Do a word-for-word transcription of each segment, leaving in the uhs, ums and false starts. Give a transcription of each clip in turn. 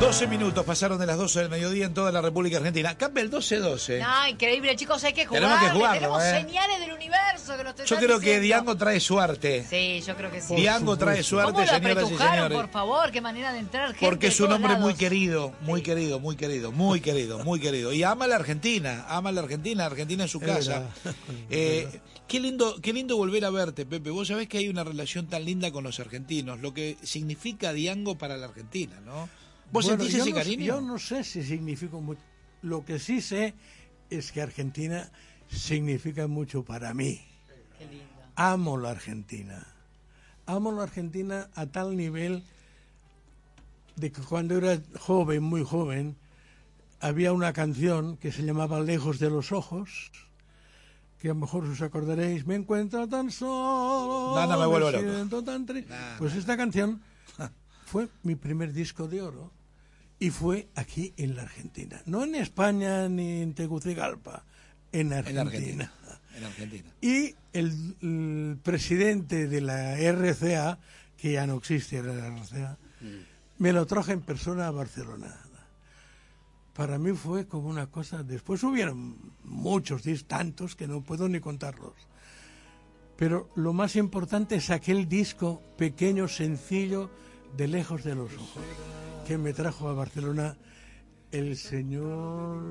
doce minutos pasaron de las doce del mediodía en toda la República Argentina. Campbell, doce doce. No, increíble, chicos, hay que jugar. Tenemos que jugarlo, Tenemos eh. señales del universo que nos están Yo creo diciendo. que Diango trae suerte. Sí, yo creo que sí. Diango trae suerte, ¿Cómo lo señoras y apretujaron, señores. por favor? Qué manera de entrar, gente Porque es de un todos hombre muy lados. querido, muy Sí. querido, muy querido, muy querido, muy querido. Y ama a la Argentina, ama a la Argentina, Argentina es su Es casa. verdad. Eh, qué lindo, qué lindo volver a verte, Pepe. Vos sabés que hay una relación tan linda con los argentinos, lo que significa Diango para la Argentina, ¿no? ¿Vos Bueno, sentís yo ese no, cariño? Yo no sé si significa mucho. Lo que sí sé es que Argentina significa mucho para mí. Qué lindo. Amo la Argentina. Amo la Argentina a tal nivel de que cuando era joven, muy joven, había una canción que se llamaba Lejos de los ojos, que a lo mejor os acordaréis, me encuentro tan solo, No, no, me vuelvo loco. siento tan tri-". Nah, Pues esta canción fue mi primer disco de oro y fue aquí en la Argentina. No en España ni en Tegucigalpa, en Argentina. En Argentina. En Argentina. Y el, el presidente de la R C A, que ya no existe la R C A, me lo trajo en persona a Barcelona. Para mí fue como una cosa. Después hubieron muchos, dis- tantos que no puedo ni contarlos. Pero lo más importante es aquel disco pequeño, sencillo, de Lejos de los ojos, que me trajo a Barcelona el señor...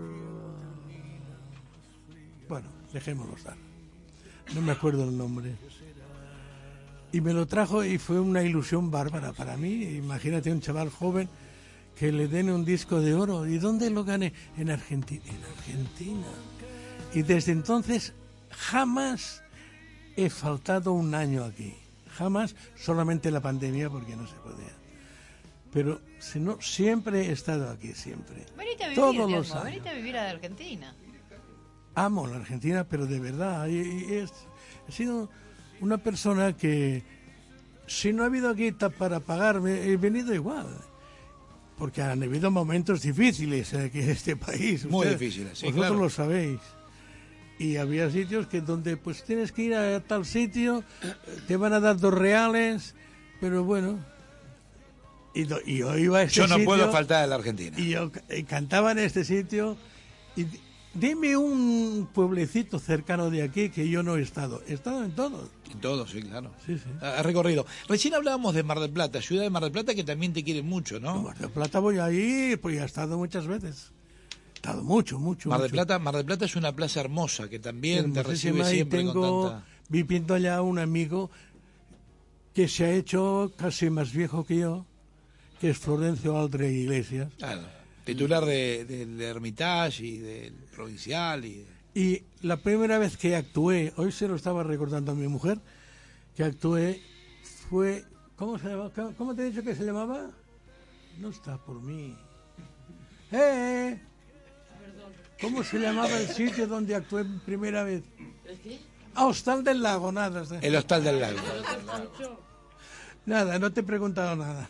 Bueno, dejémoslo estar. No me acuerdo el nombre. Y me lo trajo y fue una ilusión bárbara para mí. Imagínate un chaval joven que le den un disco de oro. ¿Y dónde lo gané? En Argentina. En Argentina. Y desde entonces jamás he faltado un año aquí. Jamás, solamente la pandemia porque no se podía. Pero si no, siempre he estado aquí, siempre. Venite a vivir, Todos Diango, los años. venite a vivir a Argentina. Amo la Argentina, pero de verdad. Y, y es, he sido una persona que, si no ha habido guita para pagarme, he venido igual. Porque han habido momentos difíciles aquí en este país. Muy Ustedes- difíciles, sí, Vosotros claro. lo sabéis. Y había sitios que donde pues tienes que ir a tal sitio, te van a dar dos reales, pero bueno. Y, do- y yo iba a este Yo no sitio, puedo faltar a la Argentina. y yo ca- y cantaba en este sitio y di- dime un pueblecito cercano de aquí que yo no he estado. He estado en todos. En todo, sí, claro. Sí, sí. Ha recorrido. Recién hablábamos de Mar del Plata, ciudad de Mar del Plata que también te quiere mucho, ¿no? Mar del Plata voy ahí, pues ya he estado muchas veces. He estado mucho, mucho. Mar del mucho. Plata, Mar del Plata es una plaza hermosa que también te Hermosísima, recibe y siempre tengo, con tanta... viviendo allá un amigo que se ha hecho casi más viejo que yo, que es Florencio Aldre Iglesias. Claro, titular de, del Hermitage y del Provincial y... Y la primera vez que actué, hoy se lo estaba recordando a mi mujer, que actué fue... ¿Cómo se llama? ¿Cómo te he dicho que se llamaba? No está por mí. ¡Eh! ¿Cómo se llamaba el sitio donde actué primera vez? Ah, Hostal del Lago, nada. El Hostal del Lago. Nada, no te he preguntado nada.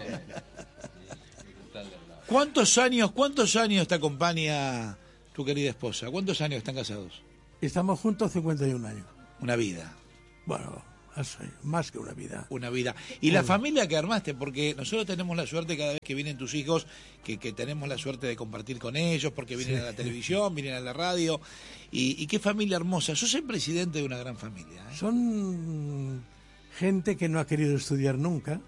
¿Cuántos años, cuántos años te acompaña tu querida esposa? ¿Cuántos años están casados? Estamos juntos cincuenta y un años. Una vida. Bueno, eso, más que una vida. Una vida. Y la familia que armaste, porque nosotros tenemos la suerte cada vez que vienen tus hijos, que, que tenemos la suerte de compartir con ellos, porque vienen Sí. a la televisión, vienen a la radio. Y, y qué familia hermosa. Sos el presidente de una gran familia, ¿eh? Son gente que no ha querido estudiar nunca.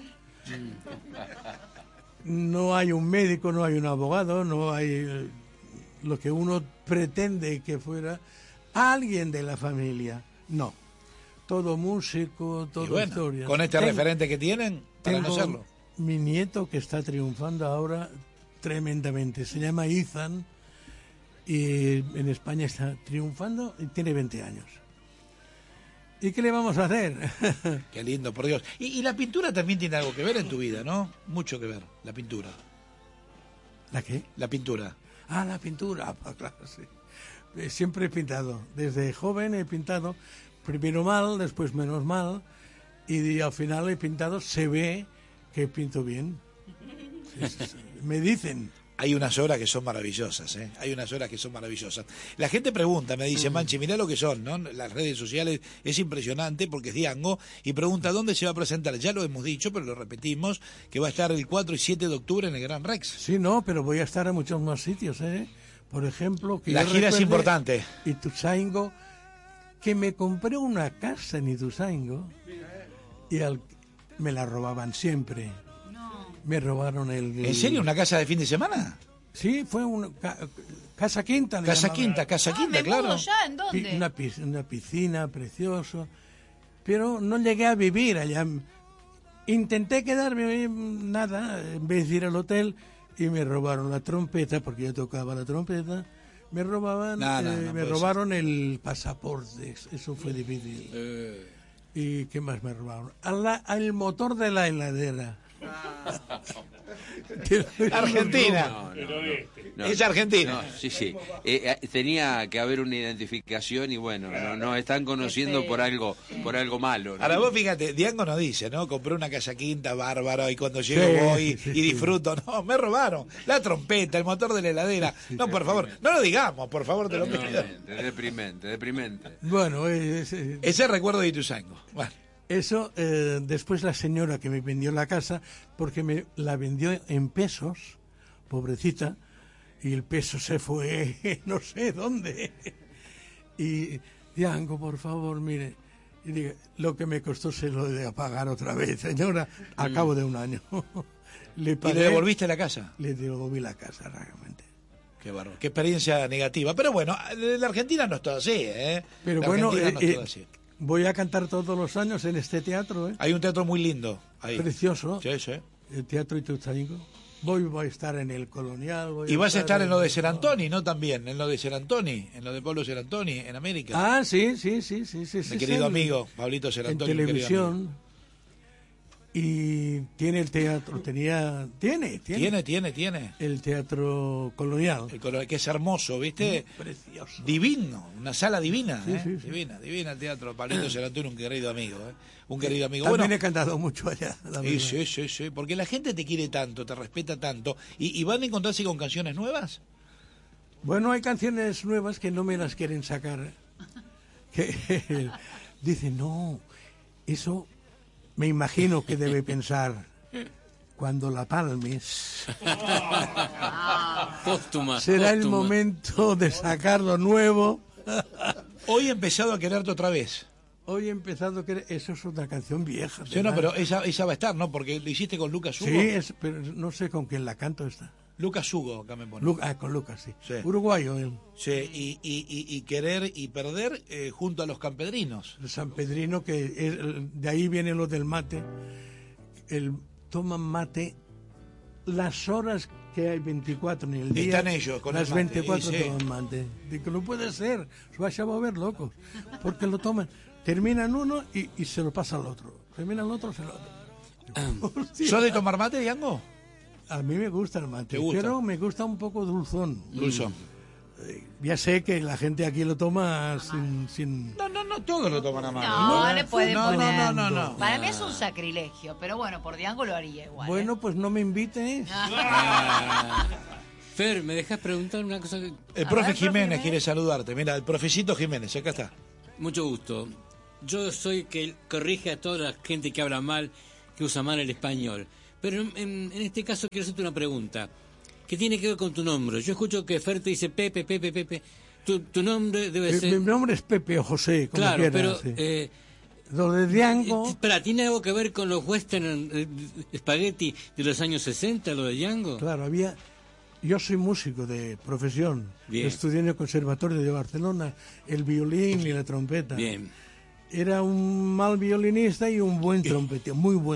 No hay un médico, no hay un abogado, no hay eh, lo que uno pretende que fuera alguien de la familia. No. Todo músico, todo Y bueno, historia. con este Tengo- referente que tienen, para no tengo serlo. mi nieto que está triunfando ahora tremendamente. Se llama Ethan y en España está triunfando y tiene veinte años. ¿Y qué le vamos a hacer? Qué lindo, por Dios. Y, y la pintura también tiene algo que ver en tu vida, ¿no? Mucho que ver, la pintura. ¿La qué? La pintura. Ah, la pintura. Ah, claro, sí. Eh, Siempre he pintado. Desde joven he pintado. Primero mal, después menos mal. Y al final he pintado. Se ve que pinto bien. Sí, sí, sí. Me dicen. Hay unas horas que son maravillosas, ¿eh? Hay unas horas que son maravillosas. La gente pregunta, me dice, Manchi, mirá lo que son, ¿no? Las redes sociales es impresionante porque es Diango, y pregunta dónde se va a presentar. Ya lo hemos dicho, pero lo repetimos, que va a estar el cuatro y siete de octubre en el Gran Rex. Sí, no, pero voy a estar en muchos más sitios, ¿eh? Por ejemplo... que La yo gira es recuerde, importante. Ituzaingó, que me compré una casa en Ituzaingó y al, me la robaban siempre. Me robaron el, el... ¿En serio? ¿Una casa de fin de semana? Sí, fue una ca, casa quinta. Casa llamaban. quinta, casa Ah, quinta, ¿me claro. mudo ya? ¿En dónde? Una, una piscina preciosa, pero no llegué a vivir allá. Intenté quedarme, nada, en vez de ir al hotel, y me robaron la trompeta, porque yo tocaba la trompeta. Me robaban, No, no, eh, no me puede robaron el pasaporte, eso fue difícil. Eh. ¿Y qué más me robaron? A la, al motor de la heladera. Argentina. No, no, no. No, Es Argentina. no, sí, sí. Eh, eh, tenía que haber una identificación y bueno, no, nos están conociendo por algo, por algo malo, ¿no? Ahora vos fíjate, Diango nos dice, ¿no? Compré una casa quinta, bárbaro, y cuando llego Sí, voy sí, y sí. disfruto. No, me robaron la trompeta, el motor de la heladera. No, por favor, no lo digamos, por favor, te lo pido. Deprimente, deprimente, deprimente. Bueno, es, es, Ese recuerdo de Ituzaingó. Bueno, eso, eh, después la señora que me vendió la casa, porque me la vendió en pesos, pobrecita, y el peso se fue no sé dónde. Y, Diango, por favor, mire, y digo, lo que me costó se lo de pagar otra vez, señora, a cabo de un año. Le ¿y pagué, le devolviste la casa? le devolví la casa, realmente. Qué bárbaro, qué experiencia negativa. Pero bueno, la Argentina no es todo así, ¿eh? Pero La bueno, Argentina eh, no es eh, todo así. voy a cantar todos los años en este teatro, ¿eh? Hay un teatro muy lindo ahí. Precioso, Sí, sí. el Teatro Ituzaingó. Voy, voy a estar en el Colonial. Voy Y vas a estar en lo de Ser el- Antoni, ¿no? También, en lo de Ser Antoni, en lo de Pablo Ser Antoni, en América. Ah, sí, sí, sí, sí, sí. sí Mi querido sí. amigo, Pablito Ser En Antoni. mi querido amigo. televisión. Y tiene el teatro, tenía, tiene, tiene, Tiene, tiene, tiene. el Teatro Colonial. El color, que es hermoso, ¿viste? Precioso. Divino, una sala divina, Sí, ¿eh? sí, sí. Divina, divina el teatro. Pablito Ser Antoni, un querido amigo, ¿eh? Un querido amigo. También Bueno, he cantado mucho allá. la sí, verdad. sí, sí, sí, porque la gente te quiere tanto, te respeta tanto. ¿Y, y van a encontrarse con canciones nuevas? Bueno, hay canciones nuevas que no me las quieren sacar. Que dicen, no, eso me imagino que debe pensar cuando la palmes. Póstuma. Será el póstuma. momento de sacar lo nuevo. Hoy he empezado a quererte otra vez. Hoy he empezado que eso es una canción vieja. Sí, no, ¿verdad? pero esa, esa va a estar, ¿no? Porque lo hiciste con Lucas Hugo. Sí, es, pero no sé con quién la canto esta. Lucas Hugo, acá me pone. Lu- ah, con Lucas, sí. Sí. Uruguayo, él. Sí, y, y, y, y querer y perder eh, junto a los campedrinos. El San Pedrino, que es- de ahí viene lo del mate. El toman mate las horas que hay veinticuatro en el día. Están ellos con el las mate, veinticuatro y sí. toman mate. Digo, no puede ser, se vais a volver locos. Porque lo toman, terminan uno y, y se lo pasa al otro. Terminan el otro, se lo Hostia. ¿Sos de tomar mate, Diango? A mí me gusta el mate, ¿Te gusta? pero me gusta un poco dulzón. Dulzón. Eh, Ya sé que la gente aquí lo toma sin... sin... No, no, no, todos lo toman a mano. No, no le pueden no, poner. no, no, no, no. Para mí es un sacrilegio, pero bueno, por Diango lo haría igual. ¿eh? Bueno, pues no me invites. Ah. Fer, ¿me dejas preguntar una cosa? que- El A profe ver, profe Jiménez Jiménez. quiere saludarte. Mira, el profecito Jiménez, acá está. Mucho gusto. Yo soy que corrige a toda la gente que habla mal, que usa mal el español. Pero en, en- en este caso quiero hacerte una pregunta que tiene que ver con tu nombre. Yo escucho que Fer te dice Pepe, Pepe, Pepe. Tu, tu nombre debe Eh, ser... Mi nombre es Pepe o José, como Claro, quieras. pero... sí. Eh, Lo de Diango, espera, ¿tiene algo que ver con los western eh, spaghetti de los años sesenta, lo de Django? claro, había... Yo soy músico de profesión. Bien. Estudié en el Conservatorio de Barcelona el violín y la trompeta. Bien. Era un mal violinista y un buen trompetista, muy buen